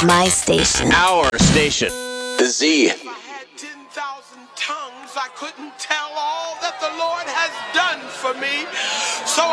My station. Our station. The Z. If I had 10,000 tongues, I couldn't tell all that the Lord has done for me. So